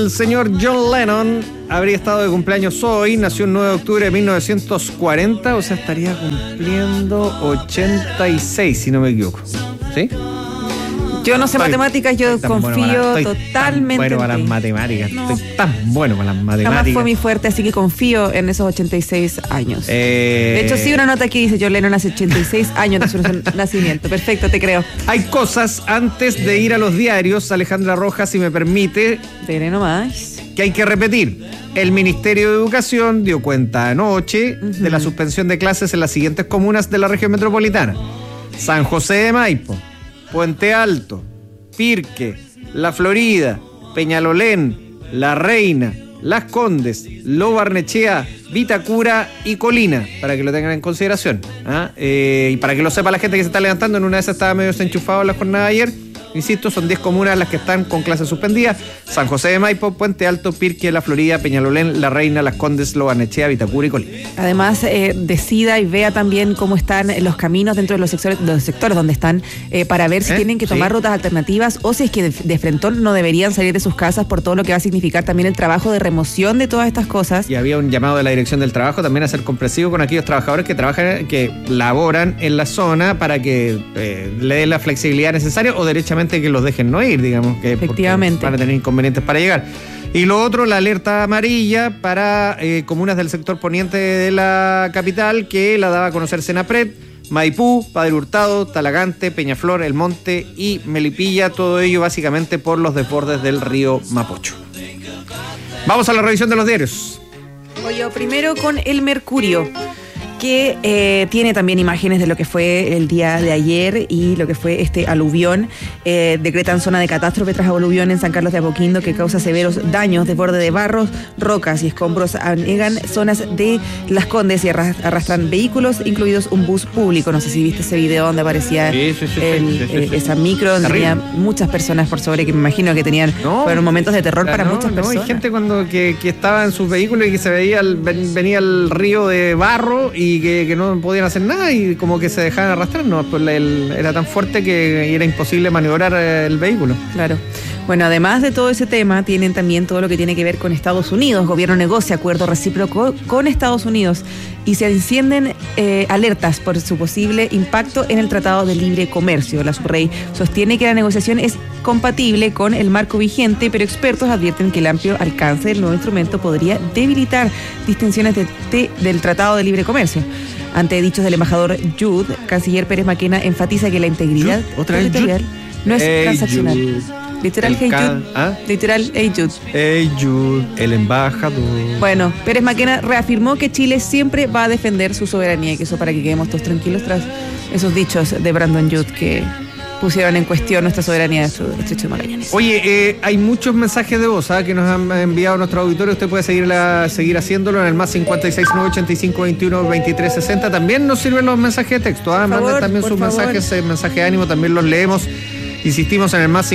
El señor John Lennon habría estado de cumpleaños hoy, nació el 9 de octubre de 1940, o sea, estaría cumpliendo 86, si no me equivoco. ¿Sí? Yo no sé matemáticas, yo confío totalmente. Bueno para las matemáticas, no. Estoy tan bueno para las matemáticas. Jamás fue mi fuerte, así que confío en esos 86 años. De hecho, sí, una nota aquí dice: John Lennon hace 86 años de su nacimiento. Perfecto, te creo. Hay cosas antes de ir a los diarios, Alejandra Rojas, si me permite. Veré nomás. Que hay que repetir. El Ministerio de Educación dio cuenta anoche de la suspensión de clases en las siguientes comunas de la región metropolitana: San José de Maipo, Puente Alto, Pirque, La Florida, Peñalolén, La Reina, Las Condes, Lo Barnechea, Vitacura y Colina, para que lo tengan en consideración. Y para que lo sepa la gente que se está levantando, en una de esas estaba medio desenchufado en la jornada de ayer. Insisto, son 10 comunas las que están con clases suspendidas: San José de Maipo, Puente Alto, Pirque, La Florida, Peñalolén, La Reina, Las Condes, Lo Barnechea, Vitacura y Colina. Además, decida y vea también cómo están los caminos dentro de los sectores donde están, para ver si tienen que tomar rutas alternativas o si es que de frentón no deberían salir de sus casas, por todo lo que va a significar también el trabajo de remoción de todas estas cosas. Y había un llamado de la Dirección del Trabajo también a ser comprensivo con aquellos trabajadores que laboran en la zona, para que le den la flexibilidad necesaria o derechamente que los dejen no ir, digamos, que efectivamente van a tener inconvenientes para llegar. Y lo otro, la alerta amarilla para comunas del sector poniente de la capital, que la daba a conocer Senapred: Maipú, Padre Hurtado, Talagante, Peñaflor, El Monte y Melipilla, todo ello básicamente por los desbordes del río Mapocho. Vamos a la revisión de los diarios. Oye, primero con El Mercurio, que tiene también imágenes de lo que fue el día de ayer y lo que fue este aluvión. Decretan zona de catástrofe tras aluvión en San Carlos de Apoquindo, que causa severos daños, desborde de barros, rocas y escombros anegan zonas de Las Condes y arrastran vehículos, incluidos un bus público. No sé si viste ese video donde aparecía esa micro, donde tenía muchas personas por sobre, que me imagino que fueron momentos de terror para muchas personas. Hay gente que estaba en sus vehículos y que se venía el río de barro y que no podían hacer nada y como que se dejaban arrastrar, ¿no? Pues era tan fuerte que era imposible maniobrar el vehículo. Claro. Bueno, además de todo ese tema, tienen también todo lo que tiene que ver con Estados Unidos. Gobierno negocia acuerdo recíproco con Estados Unidos y se encienden alertas por su posible impacto en el Tratado de Libre Comercio. La Subrey sostiene que la negociación es compatible con el marco vigente, pero expertos advierten que el amplio alcance del nuevo instrumento podría debilitar distinciones del Tratado de Libre Comercio. Ante dichos del embajador Jude, canciller Pérez Maquena enfatiza que la integridad territorial no es transaccional. Literal, hey Jude. Literal, hey Jude. Hey Jude, el embajador. Bueno, Pérez Maquena reafirmó que Chile siempre va a defender su soberanía, y que eso para que quedemos todos tranquilos tras esos dichos de Brandon Jude que pusieron en cuestión nuestra soberanía de Estrecho de Magallanes. Oye, hay muchos mensajes de voz que nos han enviado nuestro auditorio. Usted puede seguir haciéndolo en el más 56985212360. También nos sirven los mensajes de texto. Manden también sus mensajes, mensaje de ánimo, también los leemos. Insistimos en el más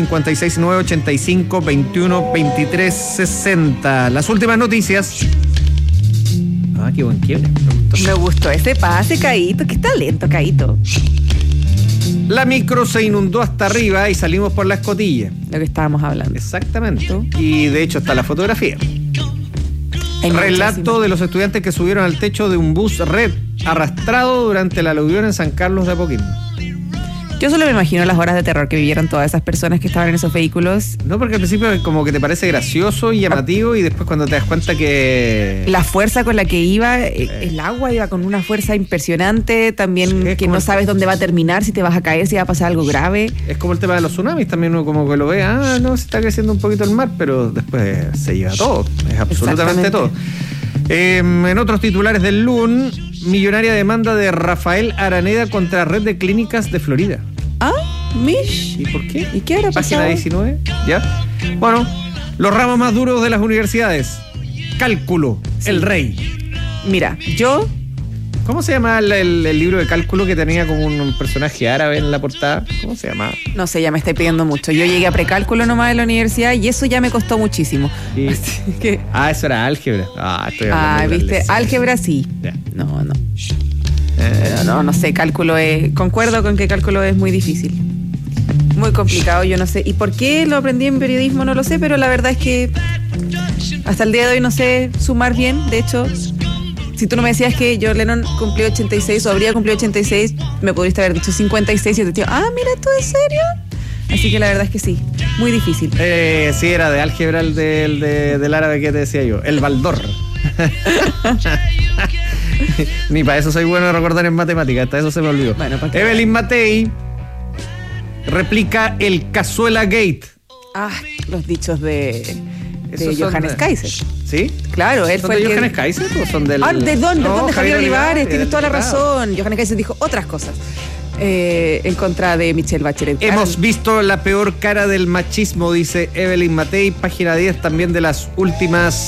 56985212360. Las últimas noticias. Qué buen quiebre. Me gustó ese pase, Caíto. Qué talento, Caíto. La micro se inundó hasta arriba y salimos por la escotilla. Lo que estábamos hablando. Exactamente. Y de hecho está la fotografía. Relato de los estudiantes que subieron al techo de un bus red arrastrado durante el aluvión en San Carlos de Apoquindo. Yo solo me imagino las horas de terror que vivieron todas esas personas que estaban en esos vehículos. No, porque al principio como que te parece gracioso y llamativo, y después cuando te das cuenta que... La fuerza con la que iba, el agua iba con una fuerza impresionante, también que no sabes dónde va a terminar, si te vas a caer, si va a pasar algo grave. Es como el tema de los tsunamis, también uno como que lo ve, no, se está creciendo un poquito el mar, pero después se lleva todo, es absolutamente todo. En otros titulares del LUN, millonaria demanda de Rafael Araneda contra Red de Clínicas de Florida. Mish. ¿Y por qué? ¿Y qué habrá pasado? Página 19, ¿ya? Bueno, los ramos más duros de las universidades. Cálculo, el rey. Mira, ¿Cómo se llama el libro de cálculo que tenía como un personaje árabe en la portada? ¿Cómo se llama? No sé, ya me estáis pidiendo mucho. Yo llegué a precálculo nomás en la universidad y eso ya me costó muchísimo. Sí. Así que... eso era álgebra. Estoy hablando ¿viste? de Álgebra sí. Ya. No. No sé, cálculo es... Concuerdo con que cálculo es muy difícil. Muy complicado, yo no sé. ¿Y por qué lo aprendí en periodismo? No lo sé, pero la verdad es que hasta el día de hoy no sé sumar bien. De hecho, si tú no me decías que John Lennon cumplió 86 o habría cumplido 86, me pudiste haber dicho 56 y te digo, mira, ¿esto es serio? Así que la verdad es que sí, muy difícil. Sí, era de álgebra del árabe que te decía yo, el Baldor. Ni para eso soy bueno de recordar en matemáticas, hasta eso se me olvidó. Bueno, Evelyn Matei replica el Cazuela Gate. Los dichos de Johannes Kaiser. ¿Sí? Claro, él fue de el Johannes Kaiser o son del... de Javier Olivares, tienes toda la diputado. razón. Johannes Kaiser dijo otras cosas en contra de Michelle Bachelet. Hemos visto la peor cara del machismo, dice Evelyn Matei, página 10 también de las últimas